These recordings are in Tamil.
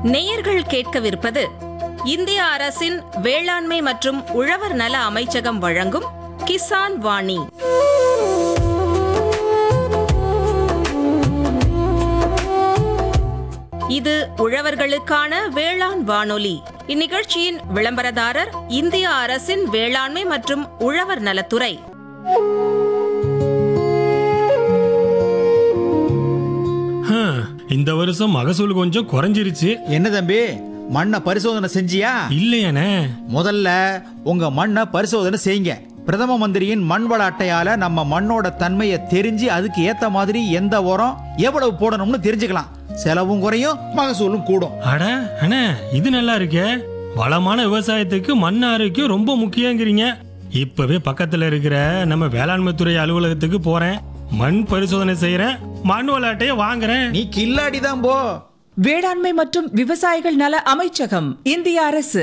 நேயர்கள் கேட்கவிருப்பது இந்திய அரசின் வேளாண்மை மற்றும் உழவர் நல அமைச்சகம் வழங்கும் கிசான் வாணி. இது உழவர்களுக்கான வேளாண் வானொலி. இந்நிகழ்ச்சியின் விளம்பரதாரர் இந்திய அரசின் வேளாண்மை மற்றும் உழவர் நலத்துறை. இந்த வருஷம் மகசூல் கொஞ்சம் குறைஞ்சிருச்சு. என்ன தம்பி, மண்ணை பரிசோதனை செஞ்சியா? இல்லையானே. முதல்ல உங்க மண்ணை பரிசோதனை செய்யுங்க. பிரதம மந்திரியின் மண் வள அட்டையால நம்ம மண்ணோட தன்மையை தெரிஞ்சு அதுக்கு ஏத்த மாதிரி எந்த உரம் எவ்வளவு போடணும்னு தெரிஞ்சுக்கலாம். செலவும் குறையும், மகசூலும் கூடும். அட அண்ணே, இது நல்லா இருக்கே. வளமான விவசாயத்துக்கு மண் ஆரோக்கியம் ரொம்ப முக்கியங்கிறீங்க. இப்பவே பக்கத்துல இருக்கிற நம்ம வேளாண்மை துறை அலுவலகத்துக்கு போறேன், மண் பரிசோதனை செய்யறேன், மண் வள அட்டையை வாங்குறேன். நீ கில்லாடி தான் போ. வேளாண்மை மற்றும் விவசாயிகள் நல அமைச்சகம், இந்திய அரசு.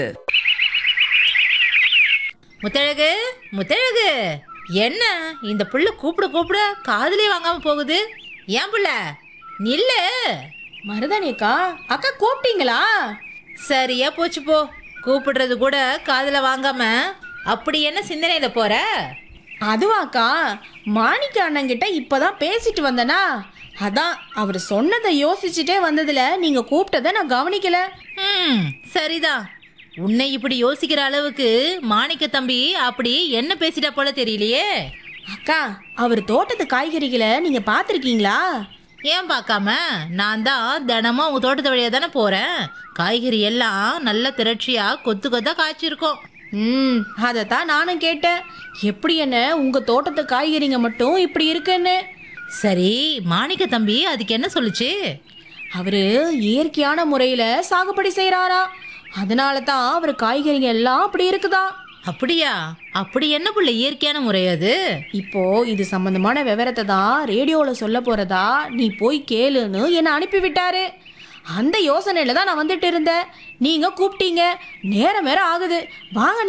முத்தழகு, முத்தழகு, என்ன இந்த புள்ள கூப்பிட கூப்பிட காதுலயே வாங்காம போகுது? ஏன் புள்ள நில்லு. மருதானிக்கா, அக்கா கூப்பிட்டீங்களா? சரியா போச்சு போ. கூப்பிடுறது கூட காதுல வாங்காம அப்படி என்ன சிந்தனையில போற? அதுவாக்கா, மாணிக்க அண்ணங்கிட்ட இப்பதான் பேசிட்டு வந்தனா, அதான் அவர் சொன்னதை யோசிச்சுட்டே வந்ததுல நீங்க கூப்பிட்டதை நான் கவனிக்கல. சரிதான். உன்னை இப்படி யோசிக்கிற அளவுக்கு மாணிக்க தம்பி அப்படி என்ன பேசிட்டா போல தெரியலையே. அக்கா, அவர் தோட்டத்து காய்கறிகளை நீங்க பாத்திருக்கீங்களா? ஏன் பார்க்காம? நான் தான் தினமும் உங்க தோட்டத்து வழியா தானே போறேன். காய்கறி எல்லாம் நல்ல திரட்சியா கொத்து கொத்தா காய்ச்சிருக்கோம். அதைத்தான் நானும் கேட்டேன். எப்படி என்ன உங்க தோட்டத்து காய்கறிங்க மட்டும் இப்படி இருக்குன்னு. சரி, மாணிக்க தம்பி அதுக்கு என்ன சொல்லுச்சு? அவரு இயற்கையான முறையில சாகுபடி செய்யறாரா, அதனால தான் அவர் காய்கறிங்க எல்லாம் அப்படி இருக்குதா. அப்படியா? அப்படி என்ன புள்ள இயற்கையான முறை அது? இப்போ இது சம்பந்தமான விவரத்தை தான் ரேடியோல சொல்ல போறதா நீ போய் கேளுன்னு என்னை அனுப்பி விட்டாரு. அந்த யோசனையில தான் நான் வந்துட்டு இருந்தேன். நீங்க கூப்பிட்டீங்க, நேரம் வேற ஆகுது, வாங்க